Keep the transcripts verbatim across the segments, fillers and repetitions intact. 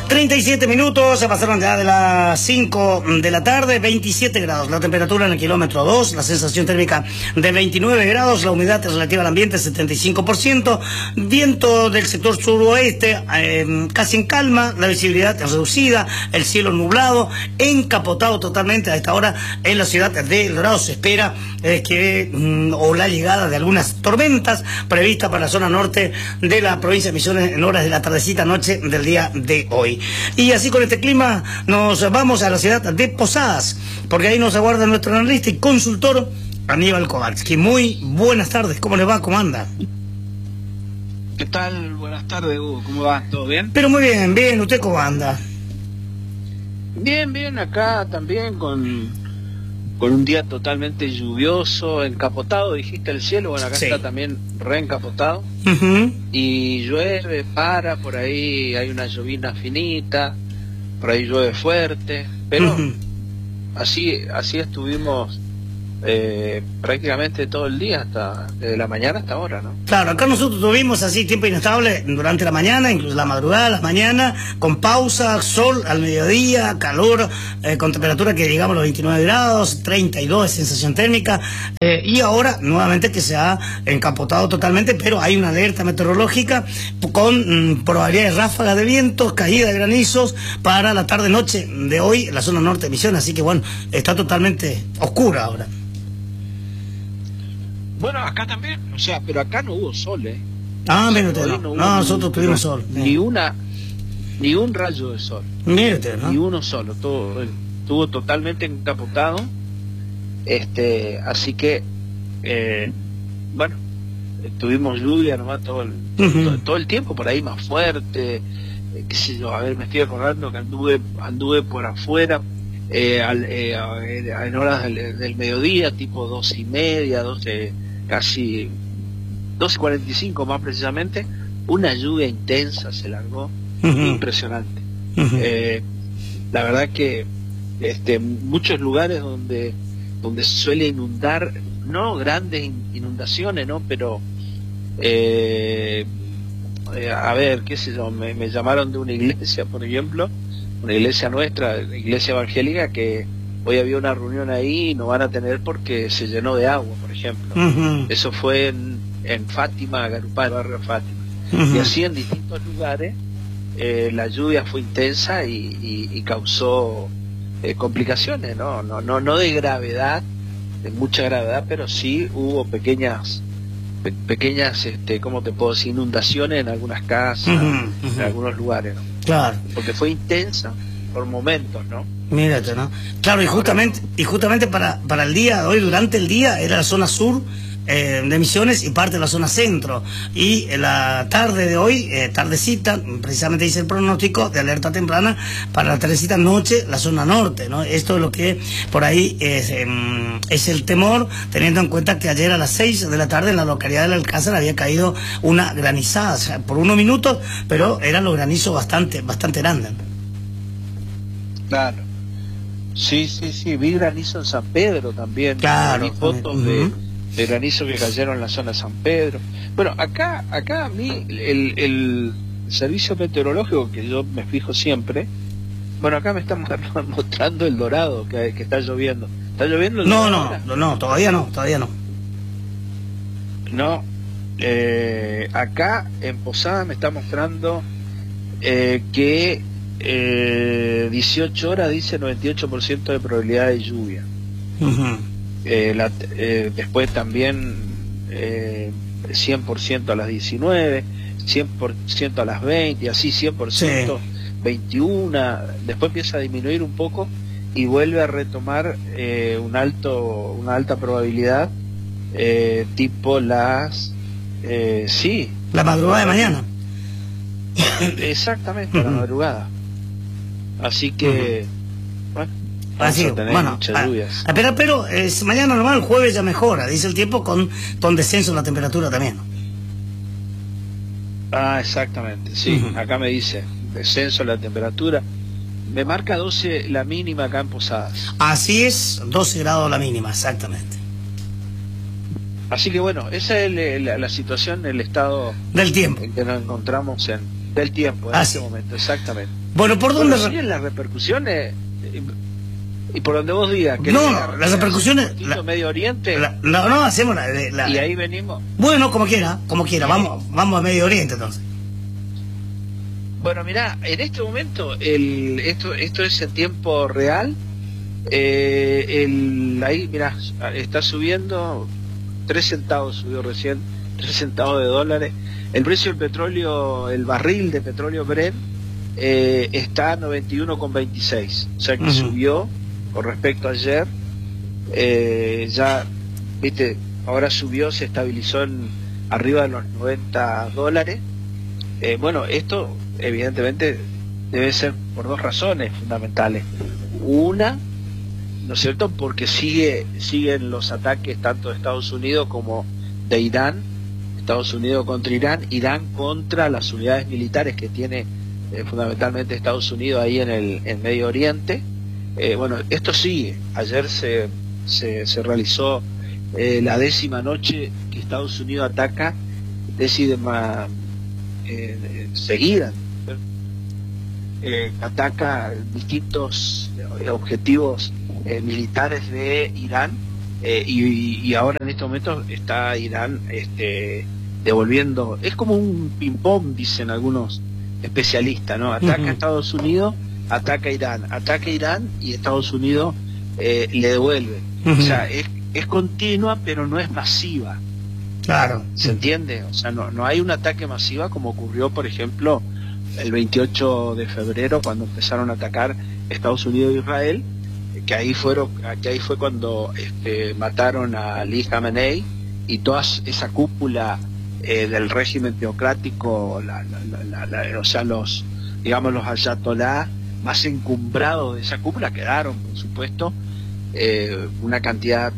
treinta y siete minutos, se pasaron ya de las cinco de la tarde, veintisiete grados. La temperatura en el kilómetro dos, la sensación térmica de veintinueve grados, la humedad relativa al ambiente setenta y cinco por ciento, viento del sector suroeste eh, casi en calma, la visibilidad reducida, el cielo nublado, encapotado totalmente a esta hora en la ciudad de El Dorado. Se espera eh, que mm, o la llegada de algunas tormentas previstas para la zona norte de la provincia de Misiones en horas de la tardecita noche del día de hoy. Y así con este clima nos vamos a la ciudad de Posadas, porque ahí nos aguarda nuestro analista y consultor Aníbal Kowalski. Muy buenas tardes, ¿cómo le va? ¿Cómo anda? ¿Qué tal? Buenas tardes, Hugo. ¿Cómo va? ¿Todo bien? Pero muy bien, bien. ¿Usted cómo anda? Bien, bien. Acá también con, con un día totalmente lluvioso, encapotado, dijiste el cielo. Bueno, acá sí. Está también reencapotado. Uh-huh. Y llueve, para, por ahí hay una llovina finita, por ahí llueve fuerte. Pero uh-huh. así, así estuvimos... Eh, prácticamente todo el día, hasta desde la mañana hasta ahora, ¿no? Claro, acá nosotros tuvimos así tiempo inestable durante la mañana, incluso la madrugada, la mañana, con pausa, sol al mediodía, calor, eh, con temperatura que llegamos a los veintinueve grados, treinta y dos de sensación térmica, eh, y ahora nuevamente que se ha encapotado totalmente, pero hay una alerta meteorológica con mm, probabilidad de ráfagas de vientos, caída de granizos para la tarde-noche de hoy en la zona norte de Misiones, así que bueno, está totalmente oscura ahora. Bueno, acá también, o sea, pero acá no hubo sol, ¿eh? Ah, mire usted, no, no, no nosotros tuvimos sol. Ni eh. una, ni un rayo de sol. Mire usted, ¿no? Ni uno solo, todo, estuvo totalmente encapotado, este, así que, eh, bueno, tuvimos lluvia nomás todo el, uh-huh. todo, todo el tiempo, por ahí más fuerte, eh, qué sé yo, a ver, me estoy acordando que anduve, anduve por afuera, Eh, al, eh, en horas del, del mediodía, tipo doce y media, doce, casi doce cuarenta y cinco más precisamente, una lluvia intensa se largó, uh-huh. impresionante. Uh-huh. Eh, la verdad que este, muchos lugares donde donde suele inundar, no grandes inundaciones, no, pero eh, eh, a ver, qué sé yo, me, me llamaron de una iglesia, por ejemplo, una iglesia nuestra, iglesia evangélica, que hoy había una reunión ahí y no van a tener porque se llenó de agua, por ejemplo. Uh-huh. Eso fue en, en Fátima, Garupá, barrio Fátima. Uh-huh. Y así en distintos lugares eh, la lluvia fue intensa y, y, y causó eh, complicaciones, ¿no? No, no, no de gravedad, de mucha gravedad, pero sí hubo pequeñas, pe pequeñas, este, ¿cómo te puedo decir? Inundaciones en algunas casas, uh-huh. Uh-huh. en algunos lugares, ¿no? Claro. Porque fue intensa por momentos, ¿no? Mírate, ¿no? Claro, y justamente y justamente para, para el día de hoy, durante el día, era la zona sur eh, de Misiones y parte de la zona centro. Y en la tarde de hoy, eh, tardecita, precisamente dice el pronóstico de alerta temprana, para la tardecita noche, la zona norte, ¿no? Esto es lo que por ahí es, eh, es el temor, teniendo en cuenta que ayer a las seis de la tarde en la localidad del Alcázar había caído una granizada, o sea, por unos minutos, pero eran los granizos bastante, bastante grandes. Claro. Sí, sí, sí, vi granizo en San Pedro también. Claro. Vi fotos uh-huh. de, de granizo que cayeron en la zona de San Pedro. Bueno, acá, acá a mí el, el servicio meteorológico que yo me fijo siempre, bueno, acá me están mostrando El Dorado, que, que está lloviendo. ¿Está lloviendo el No, Dorado? no, no, no, todavía no, todavía no. No, eh, acá en Posada me está mostrando eh, que Eh, dieciocho horas dice noventa y ocho por ciento de probabilidad de lluvia. Uh-huh. eh, la, eh, después también eh, cien por ciento a las diecinueve, cien por ciento a las veinte, y así cien por ciento, sí. veintiuno, después empieza a disminuir un poco y vuelve a retomar eh, un alto, una alta probabilidad eh, tipo las eh, sí la madrugada de mañana. Exactamente, uh-huh. la madrugada. Así que, uh-huh. bueno, vamos Así, a tener bueno, muchas a, lluvias. A, pero pero es, mañana normal, el jueves ya mejora, dice el tiempo, con, con descenso en la temperatura también. Ah, exactamente, sí. Uh-huh. Acá me dice, descenso en la temperatura. Me marca doce la mínima acá en Posadas. Así es, doce grados la mínima, exactamente. Así que bueno, esa es el, la, la situación, el estado del tiempo en que nos encontramos en del tiempo en ah, este sí. momento, exactamente. Bueno, ¿por dónde? Bueno, siguen las repercusiones, y, y por donde vos digas que no, no, las repercusiones la, Medio Oriente, la, no, no, hacemos la, la, y ahí venimos. Bueno, como quiera, como quiera, vamos, vamos a Medio Oriente entonces. Bueno, mirá, en este momento, el, esto, esto es en tiempo real. Eh, el, ahí, mirá, está subiendo, tres centavos subió recién, tres centavos de dólares. El precio del petróleo, el barril de petróleo Brent, eh, está a noventa y uno con veintiséis, o sea que uh-huh. subió con respecto a ayer. Eh, ya, viste, ahora subió, se estabilizó en arriba de los noventa dólares. Eh, bueno, esto evidentemente debe ser por dos razones fundamentales. Una, ¿no es cierto?, porque sigue siguen los ataques tanto de Estados Unidos como de Irán, Estados Unidos contra Irán, Irán contra las unidades militares que tiene eh, fundamentalmente Estados Unidos ahí en el en Medio Oriente. Eh, bueno, esto sigue. Ayer se, se, se realizó eh, la décima noche que Estados Unidos ataca, décima eh, seguida, eh, ataca distintos objetivos eh, militares de Irán, eh, y, y ahora en este momento está Irán este, devolviendo, es como un ping-pong, dicen algunos especialistas, ¿no? Ataca uh-huh. a Estados Unidos, ataca a Irán, ataca a Irán y Estados Unidos eh, le devuelve. Uh-huh. O sea, es, es continua, pero no es masiva. Claro. ¿Se entiende? O sea, no, no hay un ataque masiva como ocurrió, por ejemplo, el veintiocho de febrero, cuando empezaron a atacar Estados Unidos e Israel, que ahí fueron, que ahí fue cuando este, mataron a Ali Khamenei y toda esa cúpula eh, del régimen teocrático, la, la, la, la, o sea, los, digamos, los ayatolá más encumbrados de esa cúpula quedaron, por supuesto, eh, una cantidad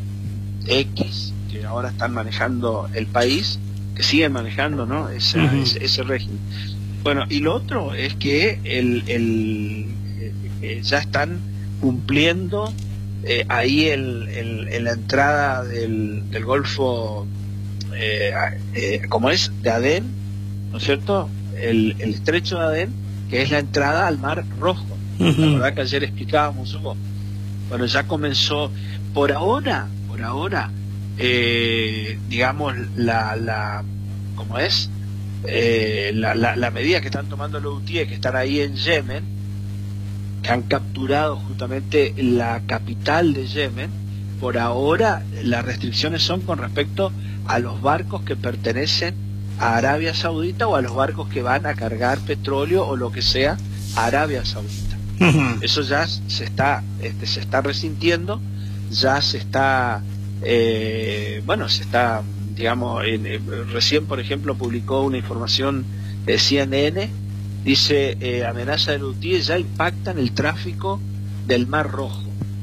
X que ahora están manejando el país, que siguen manejando, ¿no? Esa, uh-huh. ese, ese régimen. Bueno, y lo otro es que el, el, eh, ya están cumpliendo eh, ahí el, el, en la entrada del, del Golfo, eh, eh, como es de Adén, ¿no es cierto? El, el estrecho de Adén, que es la entrada al Mar Rojo. Uh-huh. La verdad que ayer explicábamos un poco. Bueno, ya comenzó, por ahora, por ahora, eh, digamos, la, la, ¿cómo es? Eh, la, la, la medida que están tomando los hutíes que están ahí en Yemen, que han capturado justamente la capital de Yemen, por ahora las restricciones son con respecto a los barcos que pertenecen a Arabia Saudita o a los barcos que van a cargar petróleo o lo que sea a Arabia Saudita. Uh-huh. Eso ya se está este, se está resintiendo, ya se está eh, bueno, se está digamos, en, eh, recién por ejemplo publicó una información de C N N, dice eh, amenaza de hutíes ya impactan el tráfico del Mar Rojo.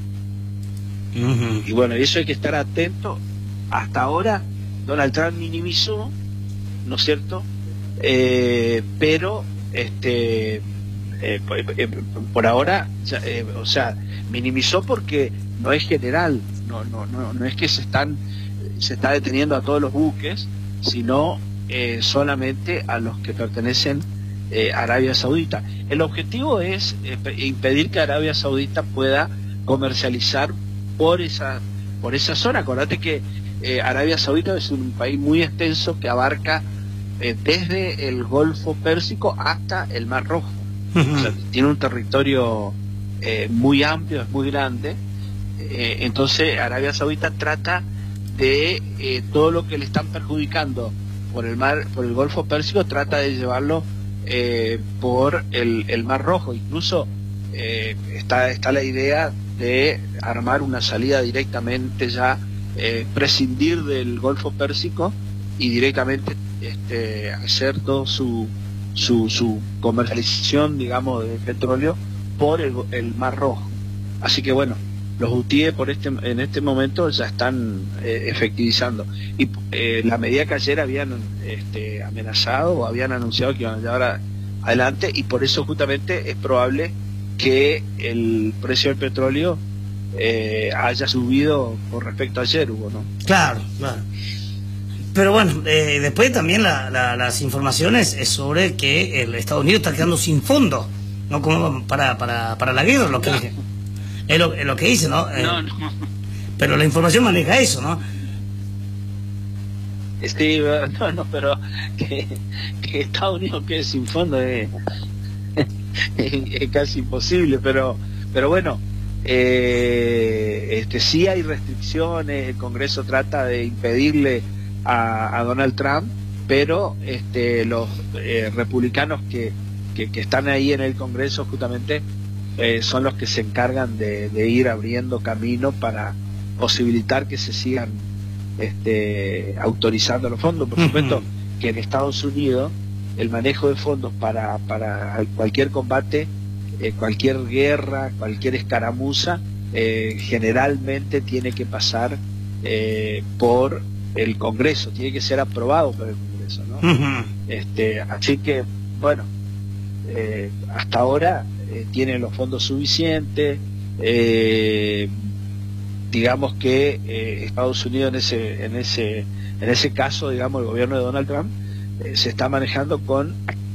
Uh-huh. Y bueno, eso hay que estar atento. Hasta ahora Donald Trump minimizó, ¿no es cierto? Eh, pero este eh, eh, por ahora eh, o sea, minimizó porque no es general, no no no no es que se están se está deteniendo a todos los buques, sino eh, solamente a los que pertenecen eh, a Arabia Saudita. El objetivo es eh, impedir que Arabia Saudita pueda comercializar por esa por esa zona. Acordate que eh, Arabia Saudita es un país muy extenso que abarca eh, desde el Golfo Pérsico hasta el Mar Rojo. Uh-huh. O sea, tiene un territorio eh, muy amplio, es muy grande. Eh, entonces Arabia Saudita trata de eh, todo lo que le están perjudicando por el mar, por el Golfo Pérsico, trata de llevarlo eh, por el, el Mar Rojo. Incluso eh, está está la idea de armar una salida directamente ya, eh, prescindir del Golfo Pérsico y directamente este, hacer todo su, su su comercialización, digamos, de petróleo por el, el Mar Rojo. Así que bueno, los hutíes por este en este momento ya están eh, efectivizando, y eh, la medida que ayer habían este, amenazado o habían anunciado que iban a llevar adelante, y por eso justamente es probable que el precio del petróleo eh, haya subido con respecto a ayer, Hugo, ¿no? Claro, claro. Pero bueno, eh, después también la, la, las informaciones es sobre que el Estados Unidos está quedando sin fondos, no como para para para la guerra, lo que no. es lo, es lo que dice, ¿no? Eh, no, no. Pero la información maneja eso, ¿no? Sí, no, no, pero que, que Estados Unidos quede sin fondos es, es, es casi imposible, pero pero bueno, eh, este sí hay restricciones, el Congreso trata de impedirle a, a Donald Trump, pero este los eh, republicanos que, que, que están ahí en el Congreso justamente eh, son los que se encargan de, de ir abriendo camino para posibilitar que se sigan este, autorizando los fondos. Por supuesto que en Estados Unidos el manejo de fondos para, para cualquier combate, eh, cualquier guerra, cualquier escaramuza, eh, generalmente tiene que pasar eh, por el Congreso, tiene que ser aprobado por el Congreso, ¿no? Uh-huh. este, así que, bueno, eh, hasta ahora eh, tienen los fondos suficientes, eh, digamos que eh, Estados Unidos en ese en ese en ese caso, digamos, el gobierno de Donald Trump eh, se está manejando con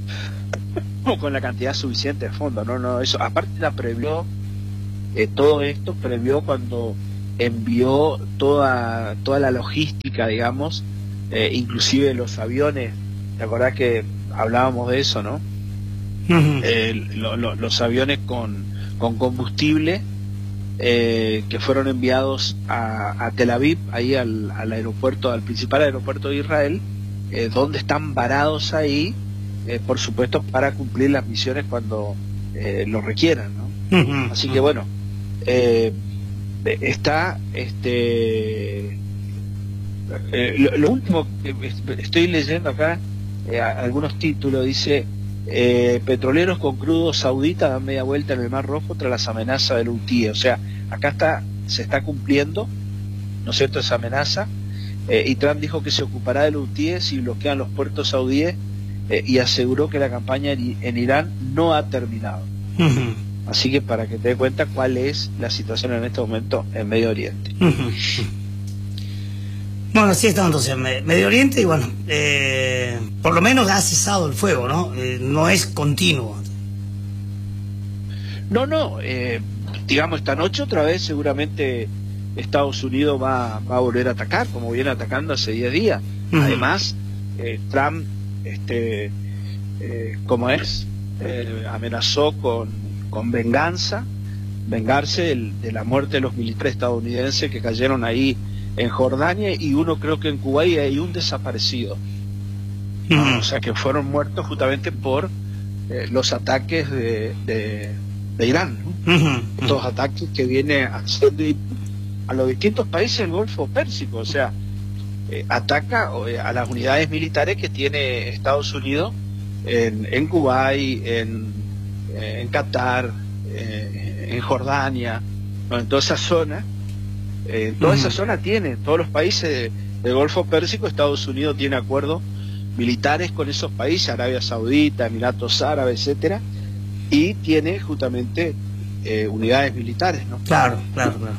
con la cantidad suficiente de fondos, no no eso aparte la previó eh, todo esto previó cuando envió toda toda la logística, digamos, eh, inclusive los aviones. ¿Te acordás que hablábamos de eso, no? Uh-huh. eh, lo, lo, los aviones con con combustible Eh, que fueron enviados a, a Tel Aviv, ahí al, al aeropuerto, al principal aeropuerto de Israel, eh, donde están varados ahí, eh, por supuesto, para cumplir las misiones cuando eh, lo requieran, ¿no? Uh-huh. Así que bueno, eh, está este eh, lo, lo último que estoy leyendo acá, eh, algunos títulos, dice Eh, petroleros con crudo saudita dan media vuelta en el Mar Rojo tras las amenazas del Houthi. O sea, acá está se está cumpliendo, ¿no es cierto?, esa amenaza, eh, y Trump dijo que se ocupará del Houthi si bloquean los puertos saudíes, eh, y aseguró que la campaña en, en Irán no ha terminado. Uh-huh. Así que para que te des cuenta cuál es la situación en este momento en Medio Oriente. Uh-huh. Bueno, así estamos entonces en Medio Oriente y bueno, eh, por lo menos ha cesado el fuego, ¿no? Eh, no es continuo. No, no, eh, digamos esta noche otra vez seguramente Estados Unidos va, va a volver a atacar, como viene atacando hace diez días. Uh-huh. Además, eh, Trump, este, eh, como es, eh, amenazó con, con venganza, vengarse del, de la muerte de los militares estadounidenses que cayeron ahí en Jordania, y uno creo que en Kuwait hay un desaparecido. Uh-huh. O sea que fueron muertos justamente por eh, los ataques de, de, de Irán, ¿no? Uh-huh. Estos ataques que viene haciendo a los distintos países del Golfo Pérsico. O sea, eh, ataca eh, a las unidades militares que tiene Estados Unidos en, en Kuwait, en, eh, en Qatar, eh, en Jordania, ¿no? En toda esa zona. Eh, toda uh-huh. esa zona tiene, todos los países de, del Golfo Pérsico, Estados Unidos tiene acuerdos militares con esos países, Arabia Saudita, Emiratos Árabes, etcétera, y tiene justamente eh, unidades militares, ¿no? Claro, claro, claro.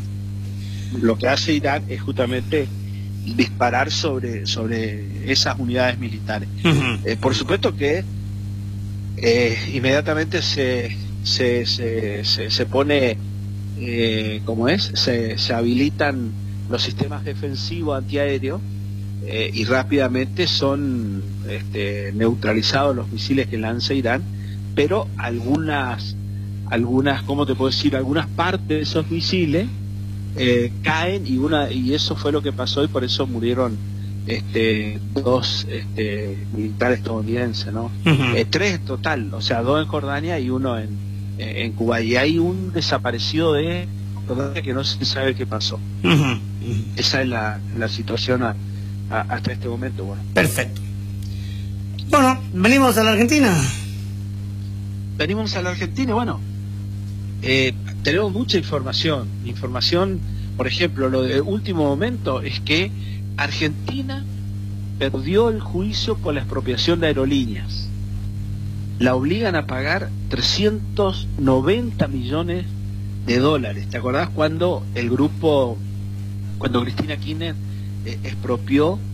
Lo que hace Irán es justamente disparar sobre, sobre esas unidades militares. Uh-huh. Eh, por supuesto que eh, inmediatamente se, se, se, se, se pone... Eh, como es, se, se habilitan los sistemas defensivos antiaéreos, eh, y rápidamente son este, neutralizados los misiles que lanza Irán, pero algunas, algunas, ¿cómo te puedo decir? Algunas partes de esos misiles eh, caen, y una y eso fue lo que pasó, y por eso murieron este, dos este, militares estadounidenses, ¿no? Uh-huh. eh, tres en total, o sea, dos en Jordania y uno en en Cuba, y hay un desaparecido de que no se sabe qué pasó. Uh-huh. Uh-huh. Esa es la, la situación a, a, hasta este momento. Bueno, perfecto. Bueno, venimos a la Argentina. Venimos a la Argentina, bueno, eh, tenemos mucha información. Información, por ejemplo, lo de último momento es que Argentina perdió el juicio por la expropiación de aerolíneas. La obligan a pagar trescientos noventa millones de dólares. ¿Te acordás cuando el grupo, cuando Cristina Kirchner eh, expropió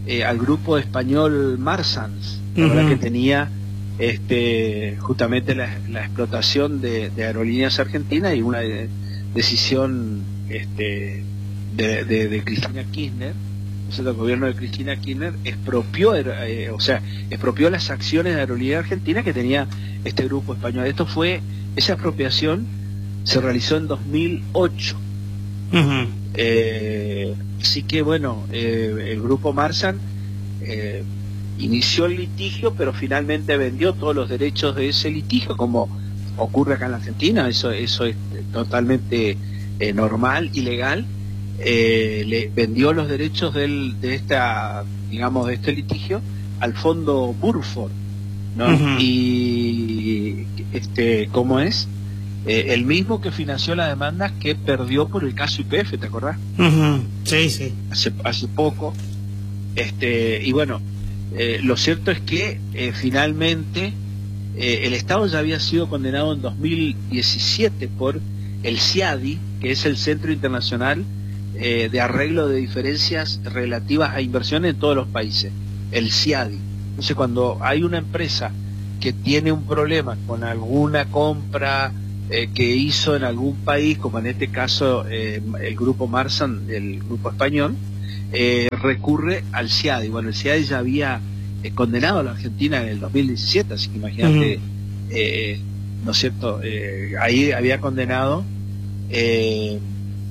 eh, al grupo español Marsans, uh-huh. que tenía este justamente la, la explotación de, de Aerolíneas Argentinas, y una de, decisión este de, de, de Cristina Kirchner, o sea, el gobierno de Cristina Kirchner expropió, eh, o sea, expropió las acciones de Aerolíneas Argentinas que tenía este grupo español. Esto fue, esa expropiación se realizó en dos mil ocho. Uh-huh. eh, así que bueno, eh, el grupo Marsan eh, inició el litigio, pero finalmente vendió todos los derechos de ese litigio, como ocurre acá en la Argentina. Eso, eso es totalmente eh, normal y legal. Eh, le vendió los derechos del, de esta, digamos, de este litigio al fondo Burford, ¿no? Uh-huh. Y este, ¿cómo es? Eh, el mismo que financió las demandas que perdió por el caso Y P F, ¿te acordás? Uh-huh. Sí, sí. Hace, hace poco. Este, y bueno, eh, lo cierto es que eh, finalmente eh, el Estado ya había sido condenado en dos mil diecisiete por el CIADI, que es el Centro Internacional eh, de Arreglo de Diferencias Relativas a Inversiones en todos los países, el CIADI. Entonces, cuando hay una empresa que tiene un problema con alguna compra eh, que hizo en algún país, como en este caso eh, el grupo Marsan, el grupo español, eh, recurre al CIADI. Bueno, el CIADI ya había eh, condenado a la Argentina en el dos mil diecisiete, así que imagínate, uh-huh. eh, ¿no es cierto? Eh, ahí había condenado, eh,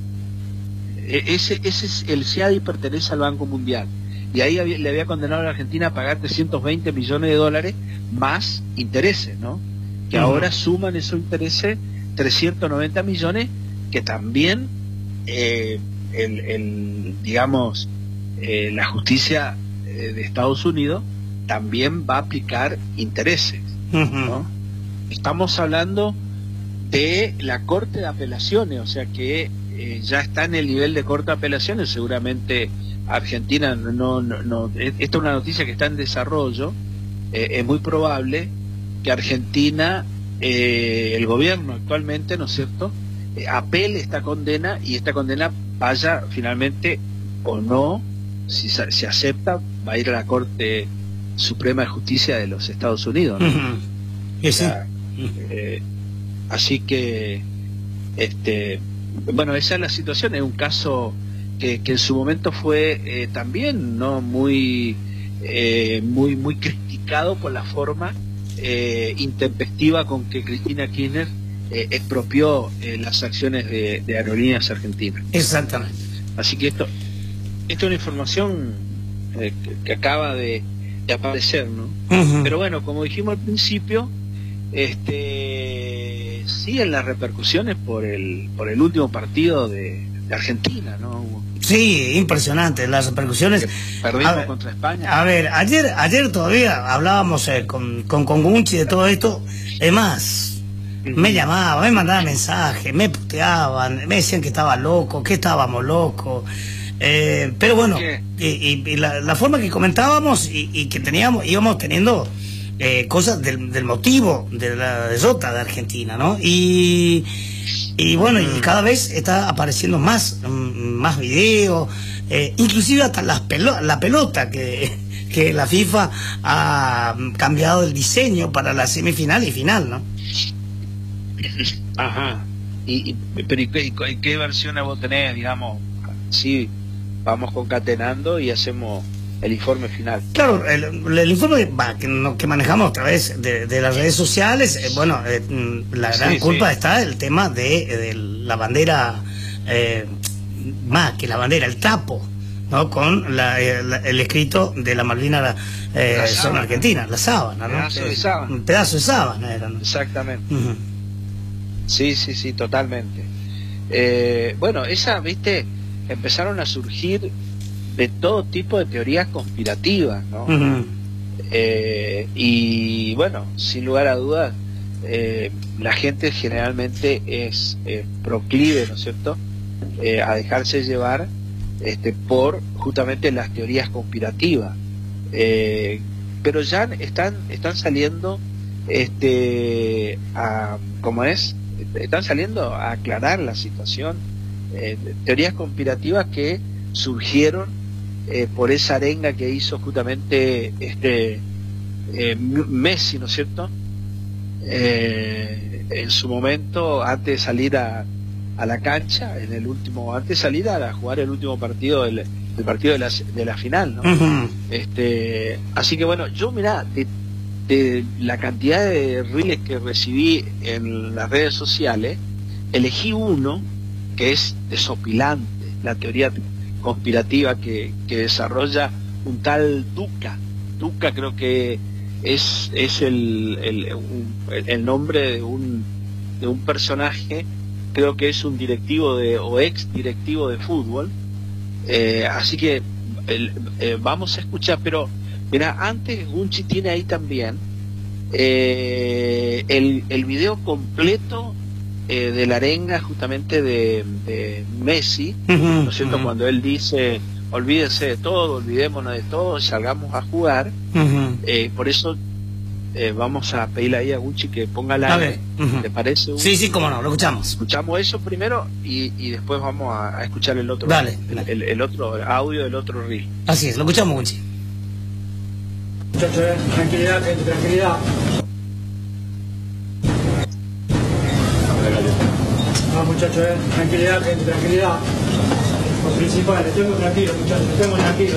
ese, ese es, el CIADI pertenece al Banco Mundial, y ahí había, le había condenado a la Argentina a pagar trescientos veinte millones de dólares más intereses, ¿no? Que uh-huh. ahora suman esos intereses trescientos noventa millones, que también eh, el, el digamos eh, la justicia eh, de Estados Unidos también va a aplicar intereses, uh-huh. ¿no? Estamos hablando de la Corte de Apelaciones, o sea que eh, ya está en el nivel de Corte de Apelaciones. Seguramente Argentina no, no, no, esta es una noticia que está en desarrollo. Eh, es muy probable que Argentina, eh, el gobierno actualmente, ¿no es cierto?, eh, apele esta condena, y esta condena vaya finalmente o no, si se acepta, va a ir a la Corte Suprema de Justicia de los Estados Unidos, ¿no? Uh-huh. Sí, sí. Eh, así que este bueno, esa es la situación. Es un caso que, que en su momento fue eh, también no muy eh, muy muy criticado por la forma eh, intempestiva con que Cristina Kirchner eh, expropió eh, las acciones de, de Aerolíneas Argentinas. Exactamente. Así que esto esto es una información eh, que, que acaba de, de aparecer, ¿no? Uh-huh. Pero bueno, como dijimos al principio, este siguen las repercusiones por el por el último partido de, de Argentina, ¿no? Sí, impresionante las repercusiones. Que perdimos ver, contra España. A ver, ayer ayer todavía hablábamos eh, con, con con Gunchi de todo esto. Es más, uh-huh. me llamaban, me mandaban mensajes, me puteaban, me decían que estaba loco, que estábamos locos. Eh, pero bueno, y, y, y la, la forma que comentábamos y, y que teníamos, íbamos teniendo eh, cosas del, del motivo de la derrota de Argentina, ¿no? Y, y bueno, y cada vez está apareciendo más, más videos, eh, inclusive hasta las pelo la pelota que, que la FIFA ha cambiado el diseño para la semifinal y final, ¿no? Ajá. Y, y, pero ¿y qué, y qué versiones vos tenés, digamos? Sí, vamos concatenando y hacemos el informe final. Claro, el, el informe va, que, no, que manejamos a través de, de las redes sociales, eh, bueno, eh, la gran sí, culpa sí. está el tema de, de la bandera, eh, más que la bandera, el trapo, ¿no? Con la, el, el escrito de la Malvina eh, la zona argentina, la sábana, ¿no? Pedazo de sábana. Un pedazo de sábana era, ¿no? Exactamente. Uh-huh. Sí, sí, sí, totalmente. Eh, bueno, esa, viste, empezaron a surgir de todo tipo de teorías conspirativas, ¿no? Uh-huh. eh, y bueno, sin lugar a dudas, eh, la gente generalmente es eh, proclive, ¿no es cierto?, eh, a dejarse llevar este, por justamente las teorías conspirativas. Eh, pero ya están están saliendo, este, a, ¿cómo es? Están saliendo a aclarar la situación. Eh, teorías conspirativas que surgieron eh, por esa arenga que hizo justamente este eh, Messi, ¿no es cierto? Eh, en su momento, antes de salir a, a la cancha, en el último, antes de salir a, a jugar el último partido, el, el partido de la, de la final, ¿no? Uh-huh. Este, así que bueno, yo mirá, de, de la cantidad de reels que recibí en las redes sociales, elegí uno que es desopilante, la teoría conspirativa que, que desarrolla un tal Duca. Duca creo que es, es el, el, un, el nombre de un, de un personaje, creo que es un directivo de, o ex directivo de fútbol, eh, así que el, eh, vamos a escuchar, pero mira, antes Gunchi tiene ahí también eh, el, el video completo eh, de la arenga justamente de, de Messi, uh-huh, ¿no es cierto? Uh-huh. Cuando él dice, olvídense de todo, olvidémonos de todo, salgamos a jugar. Uh-huh. Eh, por eso eh, vamos a pedirle ahí a Gucci que ponga la... Uh-huh. ¿Te parece? Un... Sí, sí, cómo no, lo escuchamos. Escuchamos eso primero y, y después vamos a, a escuchar el otro, dale, el, dale. El, el otro audio del otro reel. Así es, lo escuchamos, Gucci. Muchachos, eh, tranquilidad, gente, tranquilidad. No, muchachos, eh, tranquilidad, gente, tranquilidad. Lo principal, estemos tranquilos, muchachos, estemos tranquilos.